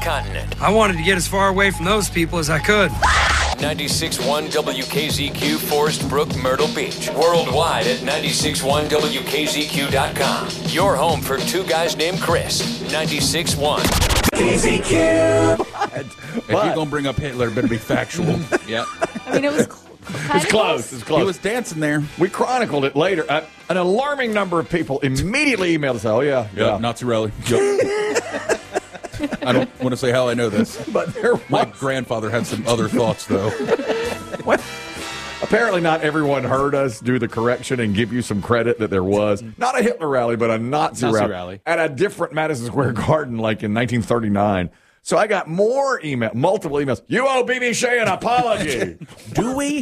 continent. I wanted to get as far away from those people as I could. 96.1 WKZQ, Forest Brook, Myrtle Beach. Worldwide at 96.1WKZQ.com. Your home for two guys named Chris. 96.1 KZQ. If you're going to bring up Hitler, it better be factual. Yeah. I mean, it was It's close. It's close. He was dancing there. We chronicled it later. An alarming number of people immediately emailed us, oh, yeah. Nazi rally. Yep. I don't want to say how I know this. But there My was. grandfather had some other thoughts, though. What? Apparently not everyone heard us do the correction and give you some credit that there was not a Hitler rally, but a Nazi rally at a different Madison Square Garden like in 1939. So I got multiple emails. You owe B.B. Shea an apology. Do we?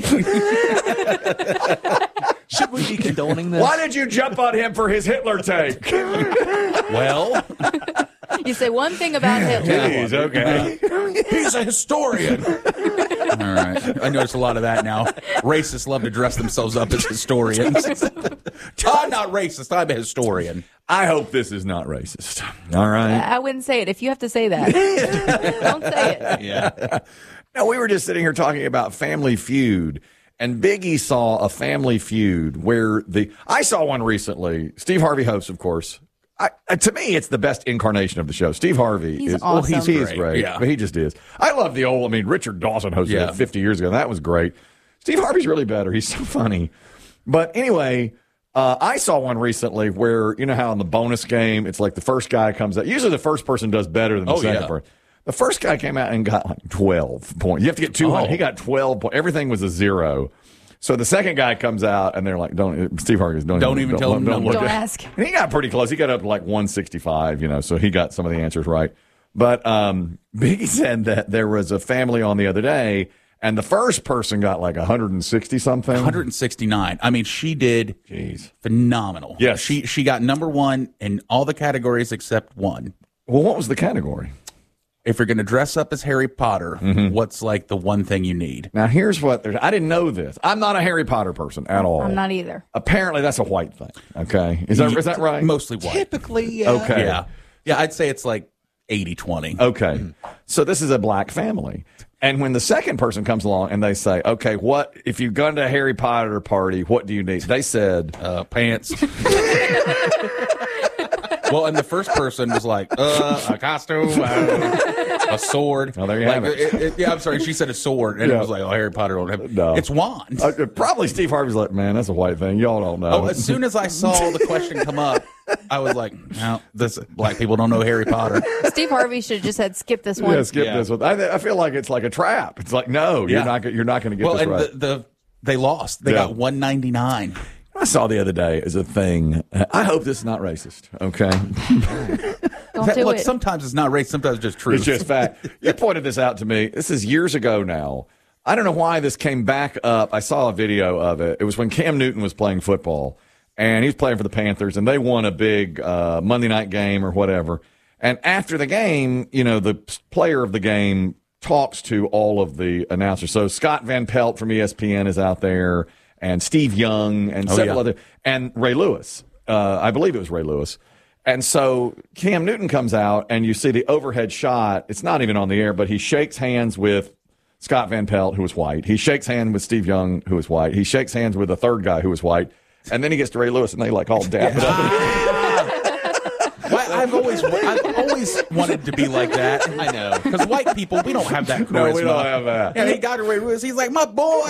Should we be condoning this? Why did you jump on him for his Hitler take? Well, You say one thing about Hitler. He's okay. he's a historian. All right. I notice a lot of that now. Racists love to dress themselves up as historians. I'm not racist. I'm a historian. I hope this is not racist. All right. I wouldn't say it if you have to say that. Don't say it. Yeah. No, we were just sitting here talking about Family Feud, and Biggie saw a Family Feud where I saw one recently. Steve Harvey hosts, of course. To me, it's the best incarnation of the show. Steve Harvey He's is awesome. he is great. Yeah. But he just is. I love the old. Richard Dawson hosted it 50 years ago. That was great. Steve Harvey's really better. He's so funny. But anyway, I saw one recently where you know how in the bonus game it's like the first guy comes out. Usually the first person does better than the second person. The first guy came out and got like 12 points. You have to get 200. He got 12 points. Everything was a 0. So the second guy comes out, and they're like, Steve Harvey goes, don't even tell him. Don't ask. And he got pretty close. He got up to like 165, so he got some of the answers right. But Biggie said that there was a family on the other day, and the first person got like 160-something. 169. I mean, she did phenomenal. Yes. She got number one in all the categories except one. Well, what was the category? If you're going to dress up as Harry Potter, what's like the one thing you need? Now, here's what I didn't know this. I'm not a Harry Potter person at all. I'm not either. Apparently, that's a white thing. Okay. Is that right? Mostly white. Typically, yeah. Okay. Yeah, I'd say it's like 80-20. Okay. So this is a black family. And when the second person comes along and they say, okay, what if you've gone to a Harry Potter party, what do you need? They said, pants. Well, and the first person was like, a costume, a sword. Oh, there you have it. I'm sorry. She said a sword, and it was like, oh, Harry Potter don't have. No. It's wand. Probably Steve Harvey's like, man, that's a white thing. Y'all don't know. Oh, as soon as I saw the question come up, I was like, no, black people don't know Harry Potter. Steve Harvey should have just said, skip this one. Yeah, skip this one. I feel like it's like a trap. It's like, no, you're not going to get this right. They lost. They got 199. I saw the other day as a thing. I hope this is not racist, okay? Don't do Look, it. sometimes it's not race, sometimes it's just truth. It's just fact. You pointed this out to me. This is years ago now. I don't know why this came back up. I saw a video of it. It was when Cam Newton was playing football, and he was playing for the Panthers, and they won a big Monday night game or whatever. And after the game, the player of the game talks to all of the announcers. So Scott Van Pelt from ESPN is out there, and Steve Young, and several other, and Ray Lewis. I believe it was Ray Lewis. And so Cam Newton comes out, and you see the overhead shot. It's not even on the air, but he shakes hands with Scott Van Pelt, who was white. He shakes hands with Steve Young, who was white. He shakes hands with a third guy who was white. And then he gets to Ray Lewis, and they like all dap it up. I've always wanted to be like that. I know. Because white people, we don't have that charisma. No, we don't have that. And he got to Ray Lewis. He's like, my boy.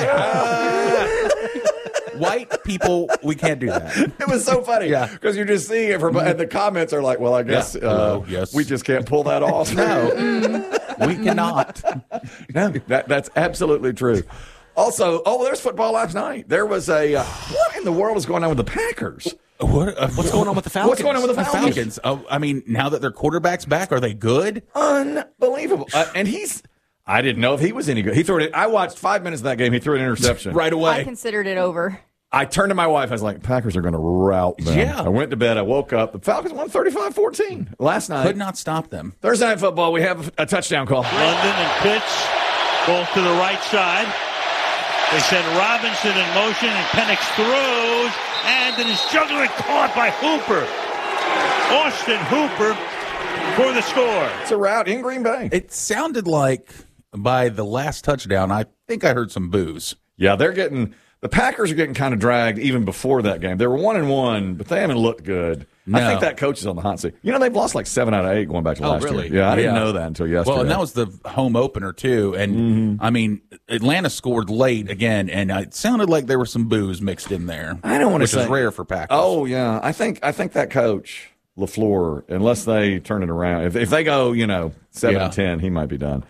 White people, we can't do that. It was so funny. Because you're just seeing it from, and the comments are like, well, I guess we just can't pull that off. No, we cannot. No, that's absolutely true. Also, there's football last night. There was what in the world is going on with the Packers? What's going on with the Falcons? What's going on with the Falcons? Oh, I mean, now that their quarterback's back, are they good? Unbelievable. And I didn't know if he was any good. He threw it. I watched 5 minutes of that game. He threw an interception right away. I considered it over. I turned to my wife. I was like, Packers are going to rout them. Yeah. I went to bed. I woke up. The Falcons won 35-14 last night. Could not stop them. Thursday Night Football, we have a touchdown call. London and Pitts both to the right side. They send Robinson in motion, and Penix throws, and it is juggling caught by Hooper. Austin Hooper for the score. It's a rout in Green Bay. It sounded like by the last touchdown, I think I heard some boos. Yeah, the Packers are getting kind of dragged even before that game. They were 1-1, but they haven't looked good. No. I think that coach is on the hot seat. They've lost like 7 out of 8 going back to last really? year. Yeah, I didn't know that until yesterday. Well, and that was the home opener, too. And, I mean, Atlanta scored late again, and it sounded like there were some boos mixed in there. I don't want to which say. is rare for Packers. Oh, yeah. I think that coach, LaFleur, unless they turn it around, if they go, 7-10, he might be done.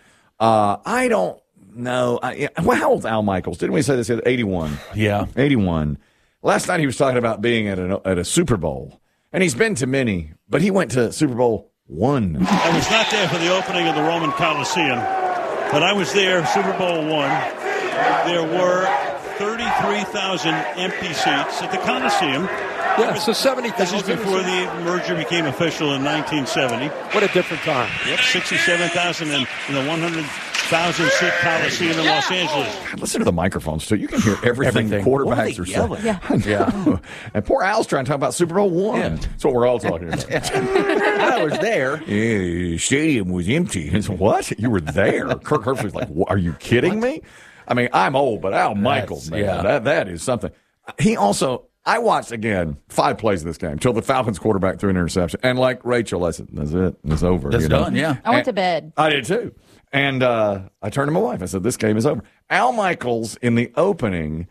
I don't know. How old's Al Michaels? Didn't we say this? 81. Yeah. 81. Last night he was talking about being at a Super Bowl. And he's been to many, but he went to Super Bowl I. I was not there for the opening of the Roman Coliseum, but I was there, Super Bowl I. There were 33,000 empty seats at the Coliseum. Yeah, so 70,000. This is before the merger became official in 1970. What a different time. Yep, 67,000 in the 100,000-seat Coliseum in Los Angeles. Listen to the microphones, too. You can hear everything quarterbacks are saying. Yeah. And poor Al's trying to talk about Super Bowl I. Yeah. That's what we're all talking about. I was there. Yeah, stadium was empty. It's, what? You were there? Kirk Herbstreit's like, are you kidding me? I mean, I'm old, but Al Michaels, man, that is something. He also... I watched, again, 5 plays of this game until the Falcons quarterback threw an interception. And like Rachel, I said, that's it. It's over. It's done, yeah. I went to bed. I did, too. And I turned to my wife. I said, this game is over. Al Michaels, in the opening,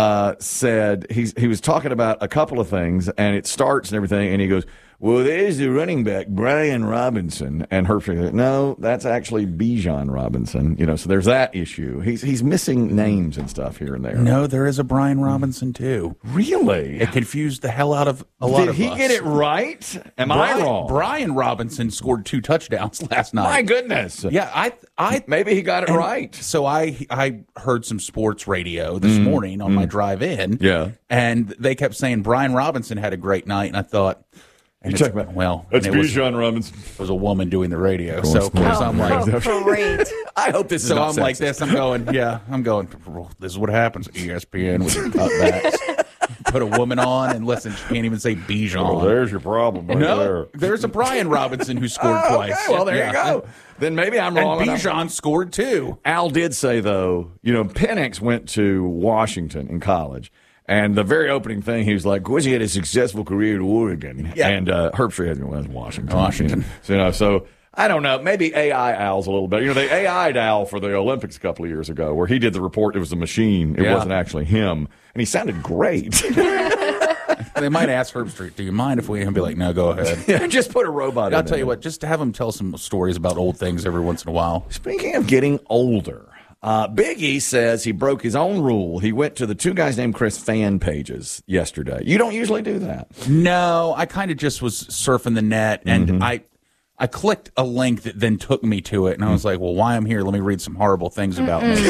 said he was talking about a couple of things, and it starts and everything, and he goes, well, there's the running back, Brian Robinson. And Herbstreit said, no, that's actually Bijan Robinson. So there's that issue. He's missing names and stuff here and there. No, there is a Brian Robinson, too. Really? It confused the hell out of a lot of us. Did he get it right? Am I wrong? Brian Robinson scored 2 touchdowns last night. My goodness. Yeah, I maybe he got it right. So I heard some sports radio this morning on my drive in. Yeah. And they kept saying Brian Robinson had a great night, and I thought, It's Bijan Robinson. It was a woman doing the radio. So of course I'm like, great. I hope this is so not I'm sexist. like this. I'm going, this is what happens at ESPN with your cutbacks. Put a woman on, and listen, she can't even say Bijan. Oh, there's your problem right there. There's a Brian Robinson who scored twice. Okay, well, there you go. Then maybe I'm wrong. And Bijan scored 2. Al did say, though, Penix went to Washington in college. And the very opening thing, he was like, "Course he had a successful career at Oregon." Yeah. And Herbstreit had Washington. So I don't know. Maybe AI Al's a little bit. They AI'd Al for the Olympics a couple of years ago, where he did the report. It was a machine. It wasn't actually him, and he sounded great. They might ask Herbstreit, "Do you mind if we?" And be like, "No, go ahead." Yeah, just put a robot. I'll tell you what. Just to have him tell some stories about old things every once in a while. Speaking of getting older. Big E says he broke his own rule. He went to the Two Guys Named Chris fan pages yesterday. You don't usually do that. No, I kind of just was surfing the net, and I clicked a link that then took me to it, and I was like, well, why I'm here? Let me read some horrible things about me.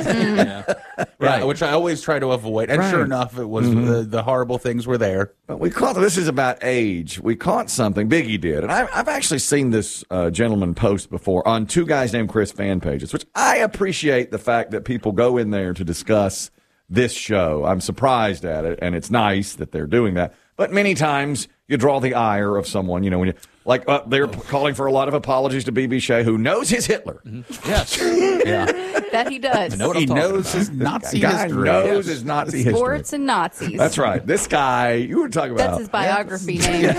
Right, which I always try to avoid. And sure enough, it was the horrible things were there. But this is about age. We caught something. Biggie did. And I've actually seen this gentleman post before on Two Guys Named Chris fan pages, which I appreciate the fact that people go in there to discuss this show. I'm surprised at it, and it's nice that they're doing that. But many times you draw the ire of someone, when you they're calling for a lot of apologies to B.B. Shea, who knows his Hitler. Yes. That he does. He knows his Nazi history. Knows his Nazi history. Sports and Nazis. That's right. This guy, you were talking about. That's his biography name.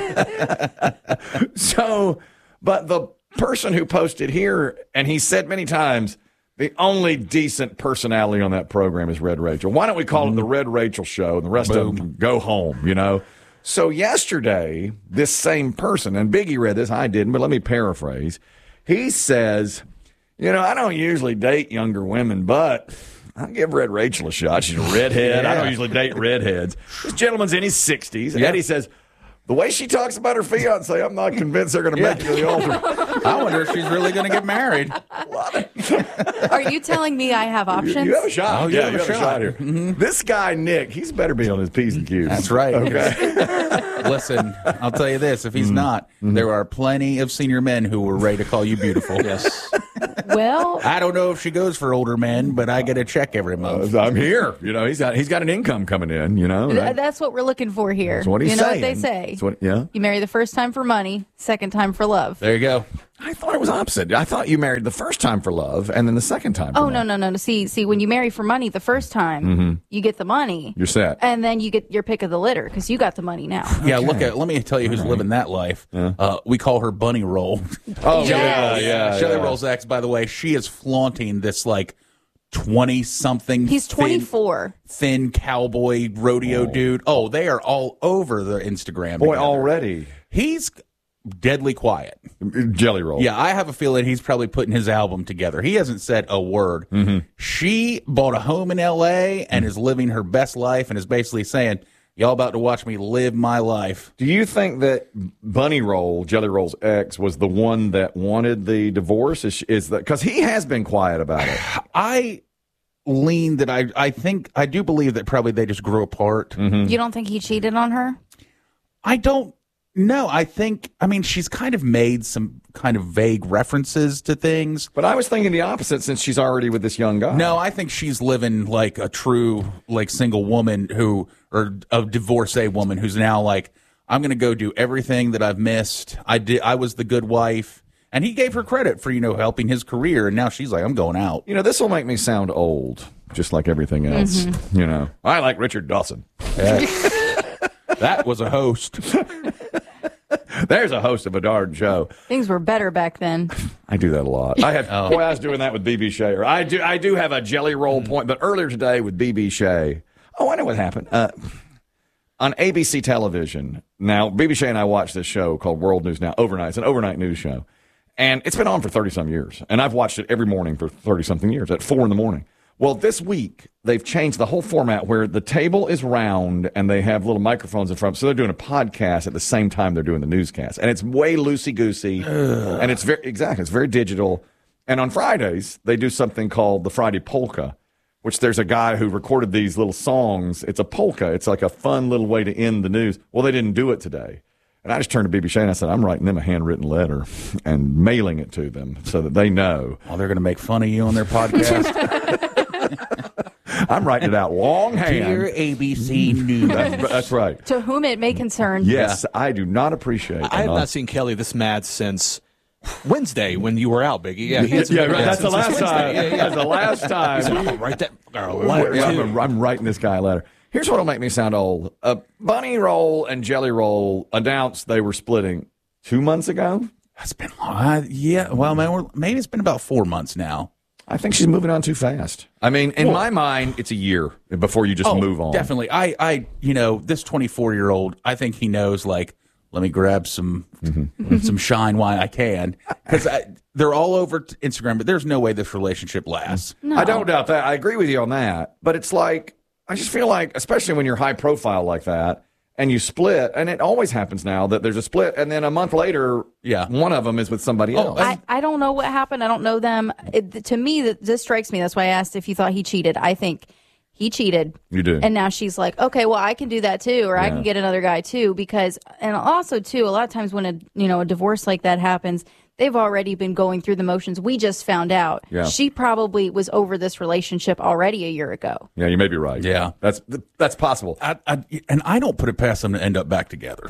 But the person who posted here, and he said many times, the only decent personality on that program is Red Rachel. Why don't we call it the Red Rachel Show, and the rest of them can go home, So yesterday, this same person, and Biggie read this, I didn't, but let me paraphrase. He says, I don't usually date younger women, but I'll give Red Rachel a shot. She's a redhead. I don't usually date redheads. This gentleman's in his 60s, and he says, the way she talks about her fiance, I'm not convinced they're going to make it to the altar. I wonder if she's really going to get married. Are you telling me I have options? You have a shot. Oh, you have a shot here. This guy, Nick, he's better be on his P's and Q's. That's right. Okay. Listen, I'll tell you this. If he's not, there are plenty of senior men who were ready to call you beautiful. Yes. Well, I don't know if she goes for older men, but I get a check every month. I'm here. He's got an income coming in. that's what we're looking for here. That's what he's you know saying. what they say. That's what, yeah. You marry the first time for money, second time for love. There you go. I thought it was opposite. I thought you married the first time for love and then the second time for Oh, love. no. See, when you marry for money the first time, you get the money. You're set. And then you get your pick of the litter because you got the money now. Yeah, let me tell you who's living that life. We call her Bunny Roll. Oh, Yes. yeah. Shelly Roll's ex, by the way, she is flaunting this 20-something. He's 24. Thin cowboy rodeo dude. Oh, they are all over the Instagram. Boy, together. already. He's deadly quiet. Jelly Roll. Yeah, I have a feeling he's probably putting his album together. He hasn't said a word. She bought a home in L.A. and is living her best life and is basically saying, y'all about to watch me live my life. Do you think that Bunny Roll, Jelly Roll's ex, was the one that wanted the divorce? Is that because he has been quiet about it? I lean that I do believe that probably they just grew apart. You don't think he cheated on her? I don't know. I mean, she's kind of made some kind of vague references to things. But I was thinking the opposite since she's already with this young guy. No, I think she's living like a true single woman or a divorcee woman who's now like, I'm going to go do everything that I've missed. I was the good wife. And he gave her credit for, helping his career. And now she's like, I'm going out. This will make me sound old, just like everything else. I like Richard Dawson. That was a host. There's a host of a darn show. Things were better back then. I do that a lot. I was doing that with B.B. Shea. I do have a Jelly Roll point, but earlier today with B.B. Shea. Oh, I know what happened. On ABC television, now, B.B. Shea and I watch this show called World News Now, overnight. It's an overnight news show. And it's been on for 30-some years. And I've watched it every morning for 30-something years at 4 in the morning. Well, this week, they've changed the whole format where the table is round and they have little microphones in front. So they're doing a podcast at the same time they're doing the newscast. And it's way loosey-goosey. And it's very digital. And on Fridays, they do something called the Friday Polka, which there's a guy who recorded these little songs. It's a polka. It's like a fun little way to end the news. Well, they didn't do it today. And I just turned to B.B. Shea and I said, I'm writing them a handwritten letter and mailing it to them so that they know. Oh, they're going to make fun of you on their podcast. I'm writing it out longhand. Dear ABC News. That's right. To whom it may concern. Yes, I do not appreciate it. I have not seen Kelly this mad since Wednesday when you were out, Biggie. Yeah, that's the last time. That's the last time. Write that letter. I'm writing this guy a letter. Here's what will make me sound old. Bunny Roll and Jelly Roll announced they were splitting 2 months ago. That's been long. Yeah, well, maybe it's been about 4 months now. I think she's moving on too fast. I mean, in my mind, it's a year before you just move on. Definitely. This 24-year-old, I think he knows, let me grab some shine while I can. Because they're all over Instagram, but there's no way this relationship lasts. No. I don't doubt that. I agree with you on that. But it's like, I just feel like, especially when you're high profile like that, and you split, and it always happens now that there's a split, and then a month later, one of them is with somebody else. I don't know what happened. I don't know them. To me, this strikes me. That's why I asked if you thought he cheated. I think he cheated. You do. And now she's like, okay, well, I can do that too, or I can get another guy too, because, and also too, a lot of times when a divorce like that happens, they've already been going through the motions. We just found out. Yeah. She probably was over this relationship already a year ago. Yeah, you may be right. Yeah. That's possible. And I don't put it past them to end up back together.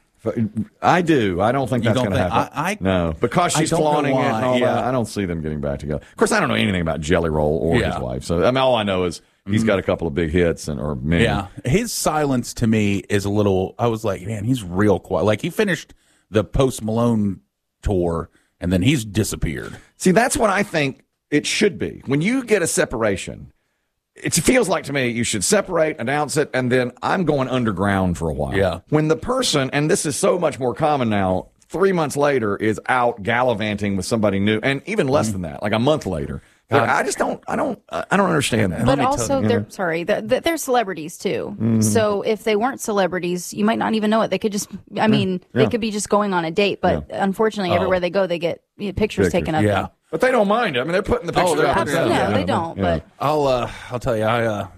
I do. I don't think that's going to happen. No, because she's flaunting it and all that. I don't see them getting back together. Of course, I don't know anything about Jelly Roll or his wife. So all I know is he's got a couple of big hits or many. Yeah. His silence to me is a little, I was like, man, he's real quiet. Like he finished the Post Malone tour and then he's disappeared. See, that's what I think it should be. When you get a separation, it feels like to me you should separate, announce it, and then I'm going underground for a while. Yeah. When the person, and this is so much more common now, 3 months later is out gallivanting with somebody new, and even less than that, like a month later. I just don't understand that. But also, they're celebrities too. Mm-hmm. So if they weren't celebrities, you might not even know it. They could just, they could be just going on a date. But unfortunately, everywhere they go, they get pictures taken of them. But they don't mind. I mean, they're putting the pictures up. No, they don't. But I'll tell you,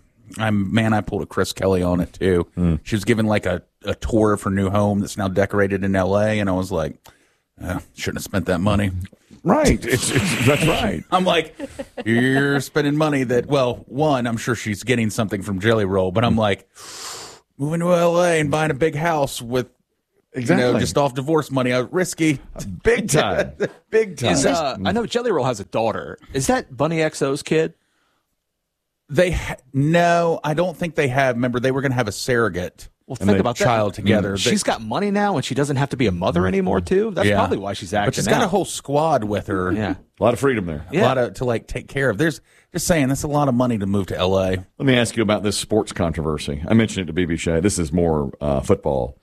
I pulled a Chris Kelly on it too. She was given like a tour of her new home that's now decorated in L.A. and I was like, shouldn't have spent that money. Right. That's right. I'm like, you're spending money that, well, one, I'm sure she's getting something from Jelly Roll, but I'm like, moving to L.A. and buying a big house with, just off divorce money, risky. Big time. Big time. I know Jelly Roll has a daughter. Is that Bunny XO's kid? No, I don't think they have. Remember, they were going to have a surrogate. Well, think about child that. together. She's got money now, and she doesn't have to be a mother anymore, too. That's probably why she's acting. But she's got a whole squad with her. Yeah, a lot of freedom there. A lot to take care of. There's just saying that's a lot of money to move to L.A. Let me ask you about this sports controversy. I mentioned it to BB Shea. This is more football.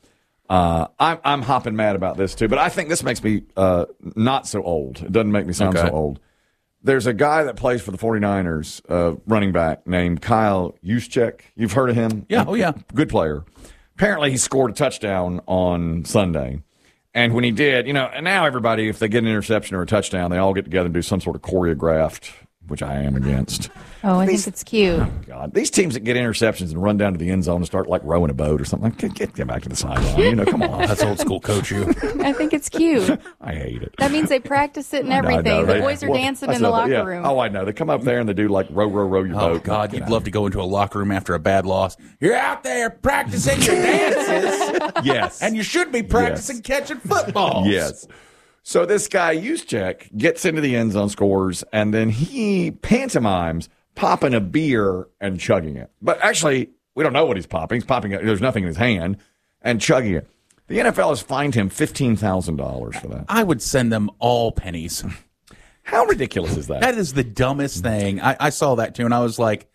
I'm hopping mad about this too, but I think this makes me not so old. It doesn't make me sound so old. There's a guy that plays for the 49ers, running back, named Kyle Juszczyk. You've heard of him? Yeah. Oh, yeah. Good player. Apparently, he scored a touchdown on Sunday. And when he did, and now everybody, if they get an interception or a touchdown, they all get together and do some sort of choreographed, which I am against. Oh, I think it's cute. Oh, God. These teams that get interceptions and run down to the end zone and start, like, rowing a boat or something, get back to the sideline. Come on. That's old school coach you. I think it's cute. I hate it. That means they practice it and everything. The boys are dancing in the locker room. Oh, I know. They come up there and they do, like, row your boat. Oh, God, you'd love to go into a locker room after a bad loss. You're out there practicing your dances. Yes. And you should be practicing catching footballs. Yes. So this guy, Juszczyk, gets into the end zone, scores, and then he pantomimes popping a beer and chugging it. But actually, we don't know what he's popping. He's popping it. There's nothing in his hand and chugging it. The NFL has fined him $15,000 for that. I would send them all pennies. How ridiculous is that? That is the dumbest thing. I saw that, too, and I was like...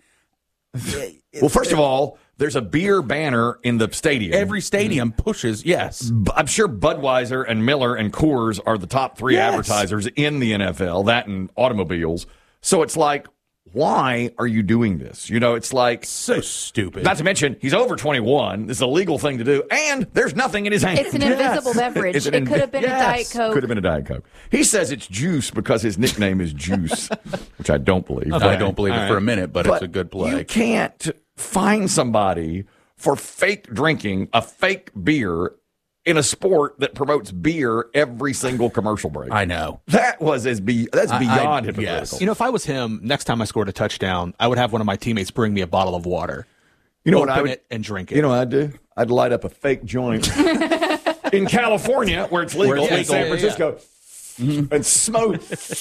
Well, first of all, there's a beer banner in the stadium. Every stadium pushes, yes. I'm sure Budweiser and Miller and Coors are the top three advertisers in the NFL, that and automobiles. So it's like, why are you doing this? It's like... So stupid. Not to mention, he's over 21. This is a legal thing to do. And there's nothing in his hand. It's an invisible beverage. It could have been a Diet Coke. Could have been a Diet Coke. He says it's juice because his nickname is Juice, which I don't believe. Okay. I don't believe it for a minute, but it's a good play. You can't find somebody for fake drinking a fake beer in a sport that promotes beer every single commercial break. I know. That's beyond hypocritical. Yes. If I was him, next time I scored a touchdown, I would have one of my teammates bring me a bottle of water. What I would it and drink it. You know what I'd do? I'd light up a fake joint in California, where it's legal, in San Francisco, and smoke.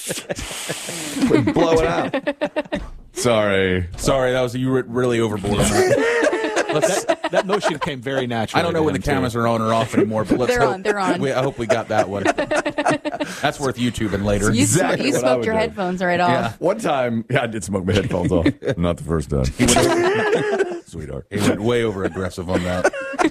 Would blow it out. Sorry, that was you were really overboard on that. That motion came very naturally. I don't know when the cameras are on or off anymore, but they're on. I hope we got that one. That's worth YouTubing later. You smoked your headphones right off. Yeah. One time, I did smoke my headphones off. Not the first time. Sweetheart. He went way over aggressive on that.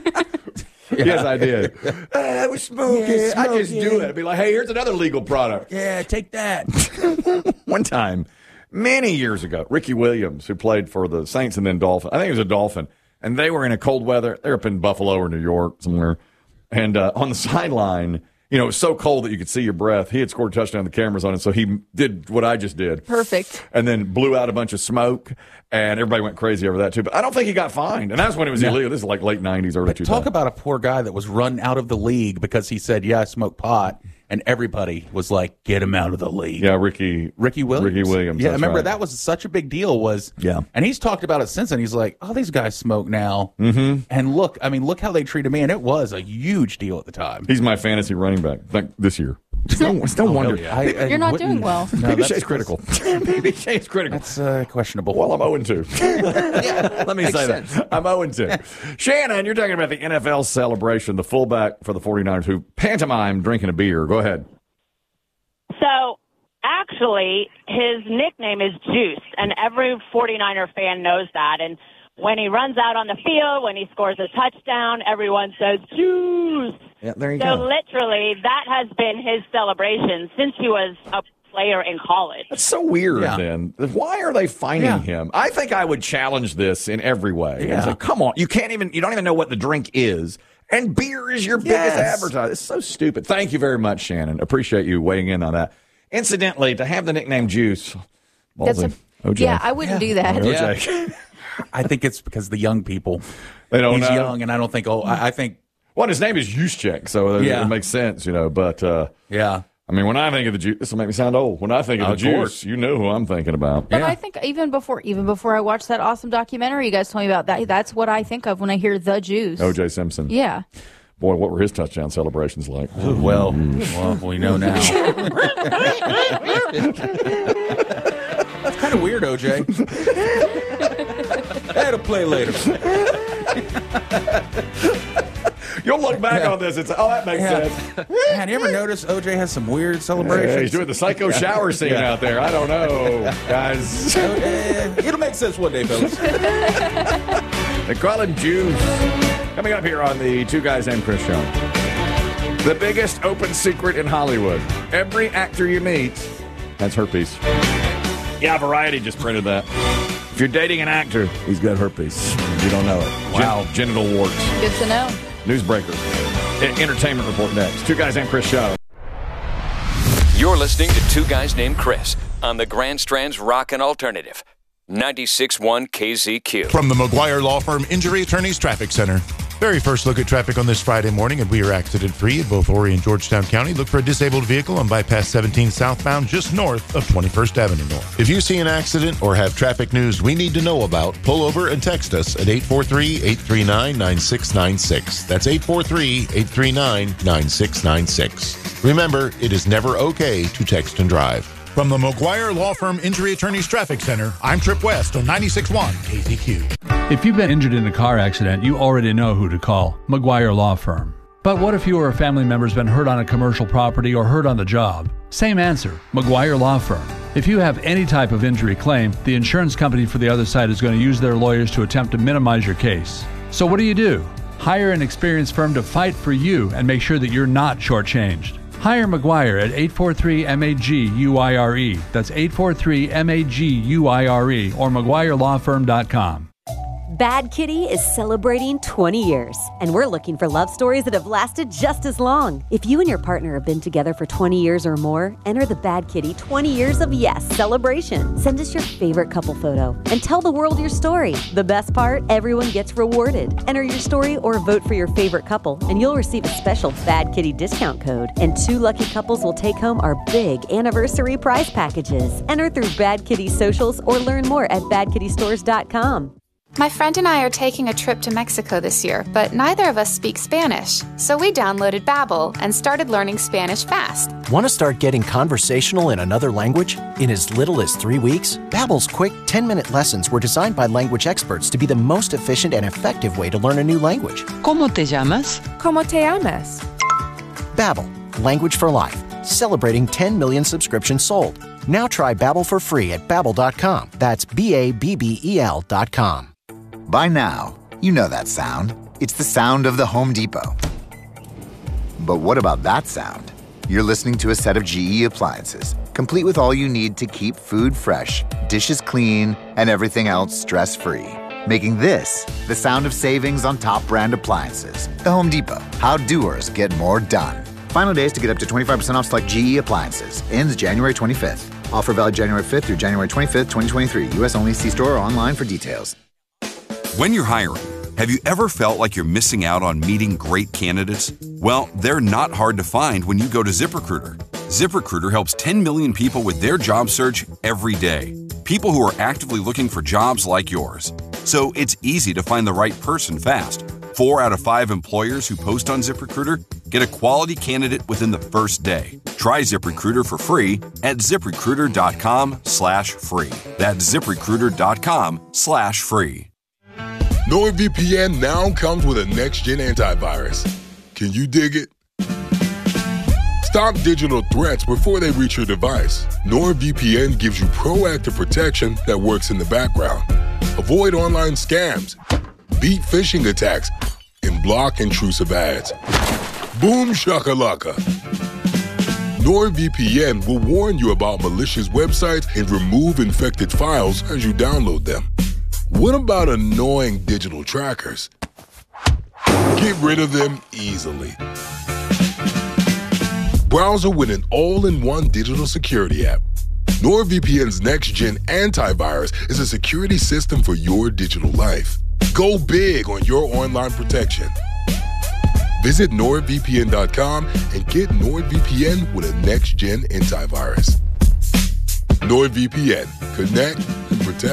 Yes, I did. I was smoking. I just do it. I'd be like, hey, here's another legal product. Yeah, take that. One time, many years ago, Ricky Williams, who played for the Saints and then Dolphin, I think he was a Dolphin, and they were in a cold weather. They were up in Buffalo or New York somewhere. And on the sideline, it was so cold that you could see your breath. He had scored a touchdown, the cameras on it, so he did what I just did. Perfect. And then blew out a bunch of smoke, and everybody went crazy over that, too. But I don't think he got fined. And that's when it was illegal. This is like late 90s, early 2000s. Talk about a poor guy that was run out of the league because he said, I smoke pot. And everybody was like, get him out of the league. Yeah, Ricky Williams. Yeah, I remember that was such a big deal. And he's talked about it since then. He's like, these guys smoke now. Mm-hmm. And look how they treated me. And it was a huge deal at the time. He's my fantasy running back this year. It's no wonder. Yeah. You're not doing well. No, BB Shea's critical. BB Shea's critical. That's questionable. Well, I'm 0-2. Let me say that. I'm 0-2. Shannon, you're talking about the NFL celebration, the fullback for the 49ers who pantomime drinking a beer. Go ahead. So, actually, his nickname is Juice, and every 49er fan knows that. And when he runs out on the field, when he scores a touchdown, everyone says, Juice. Yeah, there you go. So literally, that has been his celebration since he was a player in college. That's so weird, then. Why are they finding him? I think I would challenge this in every way. Yeah. Like, come on. You don't even know what the drink is. And beer is your biggest advertiser. It's so stupid. Thank you very much, Shannon. Appreciate you weighing in on that. Incidentally, to have the nickname Juice, OJ. Yeah, I wouldn't do that. OJ. Yeah. I think it's because the young people. They don't know. He's young, and I don't think. I think. Well, his name is Juszczyk, so it makes sense, but yeah. I mean, when I think of the juice, this will make me sound old. When I think of the juice, you know who I'm thinking about. But I think even before I watched that awesome documentary you guys told me about, that's what I think of when I hear the juice. O.J. Simpson. Yeah. Boy, what were his touchdown celebrations like? Well, we know now. That's kind of weird, O.J. I had to play later. You'll look back on this and say, that makes sense. Have you ever noticed O.J. has some weird celebrations? He's doing the psycho shower scene out there. I don't know, guys. It'll make sense one day, fellas. They call him Juice. Coming up here on the Two Guys Named Chris show. The biggest open secret in Hollywood. Every actor you meet has herpes. Yeah, Variety just printed that. If you're dating an actor, he's got herpes. You don't know it. Wow. Genital warts. Good to know. Newsbreaker. Entertainment report next. Two Guys Named Chris show. You're listening to Two Guys Named Chris on the Grand Strand's Rockin' Alternative. 96.1 KZQ. From the McGuire Law Firm Injury Attorneys Traffic Center. Very first look at traffic on this Friday morning, and we are accident-free in both Horry and Georgetown County. Look for a disabled vehicle on Bypass 17 southbound just north of 21st Avenue North. If you see an accident or have traffic news we need to know about, pull over and text us at 843-839-9696. That's 843-839-9696. Remember, it is never okay to text and drive. From the McGuire Law Firm Injury Attorneys Traffic Center, I'm Trip West on 96.1 KZQ. If you've been injured in a car accident, you already know who to call, McGuire Law Firm. But what if you or a family member's been hurt on a commercial property or hurt on the job? Same answer, McGuire Law Firm. If you have any type of injury claim, the insurance company for the other side is going to use their lawyers to attempt to minimize your case. So what do? Hire an experienced firm to fight for you and make sure that you're not shortchanged. Hire McGuire at 843-MAG-UIRE. That's 843-MAG-UIRE or McGuireLawFirm.com. Bad Kitty is celebrating 20 years, and we're looking for love stories that have lasted just as long. If you and your partner have been together for 20 years or more, enter the Bad Kitty 20 Years of Yes celebration. Send us your favorite couple photo and tell the world your story. The best part, everyone gets rewarded. Enter your story or vote for your favorite couple, and you'll receive a special Bad Kitty discount code. And 2 lucky couples will take home our big anniversary prize packages. Enter through Bad Kitty socials or learn more at badkittystores.com. My friend and I are taking a trip to Mexico this year, but neither of us speak Spanish. So we downloaded Babbel and started learning Spanish fast. Want to start getting conversational in another language? In as little as 3 weeks? Babbel's quick 10-minute lessons were designed by language experts to be the most efficient and effective way to learn a new language. ¿Cómo te llamas? ¿Cómo te llamas? Babbel, language for life. Celebrating 10 million subscriptions sold. Now try Babbel for free at Babbel.com. That's BABBEL.com. By now, you know that sound. It's the sound of the Home Depot. But what about that sound? You're listening to a set of GE appliances, complete with all you need to keep food fresh, dishes clean, and everything else stress-free. Making this the sound of savings on top brand appliances. The Home Depot. How doers get more done. Final days to get up to 25% off select GE appliances. Ends January 25th. Offer valid January 5th through January 25th, 2023. U.S. only. See store or online for details. When you're hiring, have you ever felt like you're missing out on meeting great candidates? Well, they're not hard to find when you go to ZipRecruiter. ZipRecruiter helps 10 million people with their job search every day. People who are actively looking for jobs like yours. So it's easy to find the right person fast. 4 out of 5 employers who post on ZipRecruiter get a quality candidate within the first day. Try ZipRecruiter for free at ZipRecruiter.com/free. That's ZipRecruiter.com/free. NordVPN now comes with a next-gen antivirus. Can you dig it? Stop digital threats before they reach your device. NordVPN gives you proactive protection that works in the background. Avoid online scams, beat phishing attacks, and block intrusive ads. Boom shakalaka. NordVPN will warn you about malicious websites and remove infected files as you download them. What about annoying digital trackers? Get rid of them easily. Browser with an all-in-one digital security app. NordVPN's next-gen antivirus is a security system for your digital life. Go big on your online protection. Visit NordVPN.com and get NordVPN with a next-gen antivirus. NordVPN. Connect and protect.